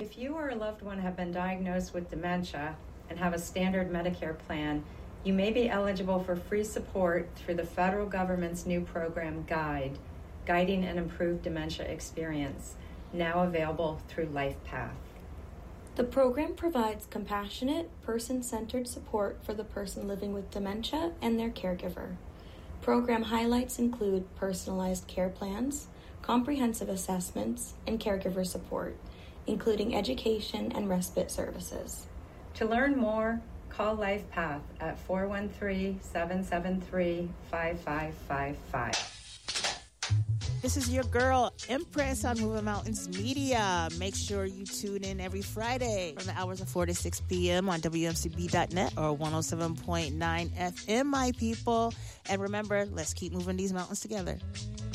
If you or a loved one have been diagnosed with dementia and have a standard Medicare plan, you may be eligible for free support through the federal government's new program, GUIDE, Guiding an Improved Dementia Experience, now available through LifePath. The program provides compassionate, person-centered support for the person living with dementia and their caregiver. Program highlights include personalized care plans, comprehensive assessments, and caregiver support, including education and respite services. To learn more, call LifePath at 413-773-5555. This is your girl, Empress on Moving Mountains Media. Make sure you tune in every Friday from the hours of 4 to 6 p.m. on WMCB.net or 107.9 FM, my people. And remember, let's keep moving these mountains together.